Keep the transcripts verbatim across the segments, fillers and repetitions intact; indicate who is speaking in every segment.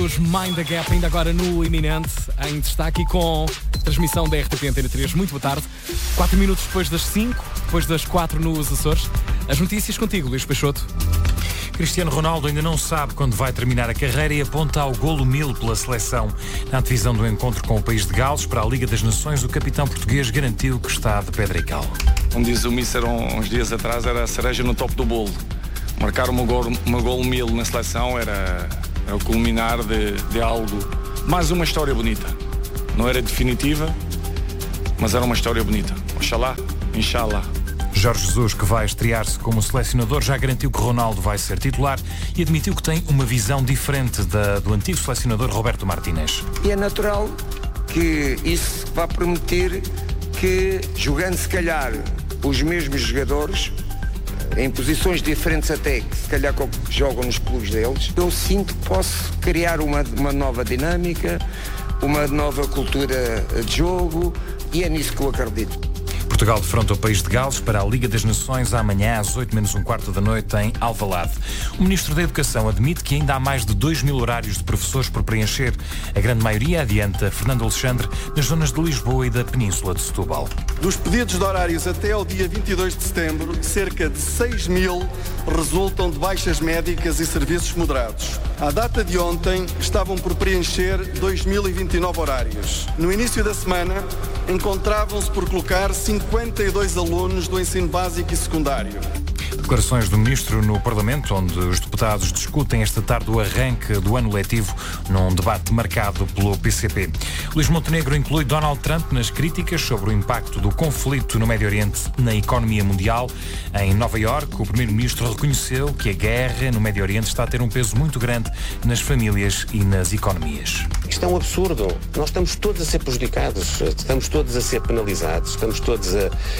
Speaker 1: Os Mind the Gap, ainda agora no iminente, em destaque com transmissão da R T P Antena três. Muito boa tarde. quatro minutos depois das cinco, depois das quatro nos Açores. As notícias contigo, Luís Peixoto.
Speaker 2: Cristiano Ronaldo ainda não sabe quando vai terminar a carreira e aponta ao golo mil pela seleção. Na divisão do encontro com o país de Gales para a Liga das Nações, o capitão português garantiu que está de pedra e cal.
Speaker 3: Como diz o Míster uns dias atrás, era a cereja no topo do bolo. Marcar uma gol, uma gol mil na seleção era, era o culminar de, de algo, mais uma história bonita. Não era definitiva, mas era uma história bonita. Oxalá, inshallah.
Speaker 2: Jorge Jesus, que vai estrear-se como selecionador, já garantiu que Ronaldo vai ser titular e admitiu que tem uma visão diferente da do antigo selecionador Roberto Martínez.
Speaker 4: E é natural que isso vá permitir que, jogando se calhar os mesmos jogadores, em posições diferentes até, que se calhar jogam nos clubes deles, eu sinto que posso criar uma, uma nova dinâmica, uma nova cultura de jogo, e é nisso que eu acredito.
Speaker 2: Portugal defronta o país de Gales para a Liga das Nações amanhã às oito menos um quarto da noite em Alvalade. O Ministro da Educação admite que ainda há mais de dois mil horários de professores por preencher. A grande maioria, adianta Fernando Alexandre, nas zonas de Lisboa e da Península de Setúbal.
Speaker 5: Dos pedidos de horários até ao dia vinte e dois de setembro, cerca de seis mil resultam de baixas médicas e serviços moderados. À data de ontem, estavam por preencher dois mil e vinte e nove horários. No início da semana, encontravam-se por colocar cinquenta e dois alunos do ensino básico e secundário.
Speaker 2: Declarações do Ministro no Parlamento, onde os deputados discutem esta tarde o arranque do ano letivo num debate marcado pelo P C P. Luís Montenegro inclui Donald Trump nas críticas sobre o impacto do conflito no Médio Oriente na economia mundial. Em Nova Iorque, o Primeiro-Ministro reconheceu que a guerra no Médio Oriente está a ter um peso muito grande nas famílias e nas economias.
Speaker 6: Isto é um absurdo. Nós estamos todos a ser prejudicados, estamos todos a ser penalizados, estamos todos a,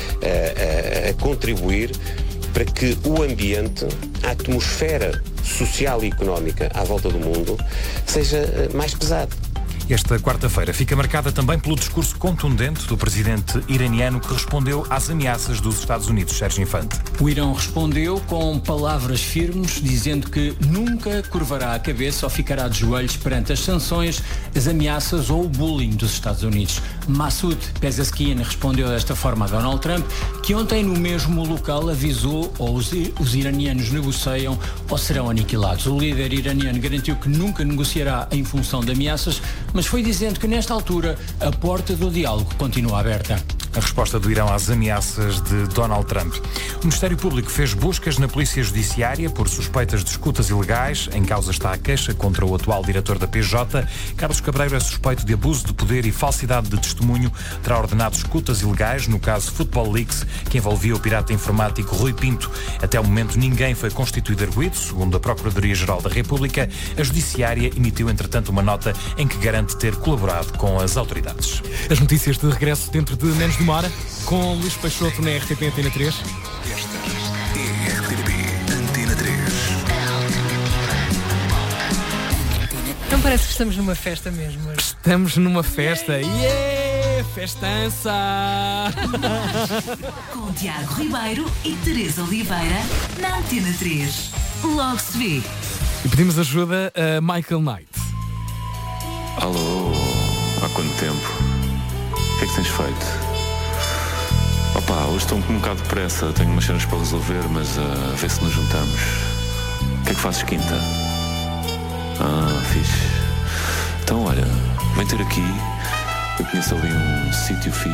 Speaker 6: a, a, a contribuir para que o ambiente, a atmosfera social e económica à volta do mundo seja mais pesado.
Speaker 2: Esta quarta-feira fica marcada também pelo discurso contundente do presidente iraniano que respondeu às ameaças dos Estados Unidos, Sérgio Infante.
Speaker 7: O Irão respondeu com palavras firmes, dizendo que nunca curvará a cabeça ou ficará de joelhos perante as sanções, as ameaças ou o bullying dos Estados Unidos. Masoud Pezeshkian respondeu desta forma a Donald Trump, que ontem no mesmo local avisou ou os, os iranianos negociam ou serão aniquilados. O líder iraniano garantiu que nunca negociará em função de ameaças, mas foi dizendo que nesta altura a porta do diálogo continua aberta.
Speaker 2: A resposta do Irão às ameaças de Donald Trump. O Ministério Público fez buscas na Polícia Judiciária por suspeitas de escutas ilegais. Em causa está a queixa contra o atual diretor da P J. Carlos Cabreiro é suspeito de abuso de poder e falsidade de testemunho. Terá ordenado escutas ilegais no caso Football Leaks, que envolvia o pirata informático Rui Pinto. Até o momento ninguém foi constituído arguido, segundo a Procuradoria-Geral da República. A Judiciária emitiu, entretanto, uma nota em que garante ter colaborado com as autoridades.
Speaker 1: As notícias de regresso dentro de menos de uma hora, com Luís Peixoto na R T P Antena três.
Speaker 8: Esta é a R T P Antena três.
Speaker 9: Então parece que estamos numa festa mesmo.
Speaker 1: Estamos numa festa. Yeah! Festança!
Speaker 10: Com Tiago Ribeiro e Teresa Oliveira na Antena três. Logo se vê.
Speaker 1: E pedimos ajuda a Michael Knight.
Speaker 11: Alô, há quanto tempo? O que é que tens feito? Opa, hoje estou com um bocado de pressa, tenho umas cenas para resolver, mas uh, a ver se nos juntamos. O que é que fazes quinta? Ah, fixe. Então olha, vem ter aqui, eu conheço ali um sítio fixe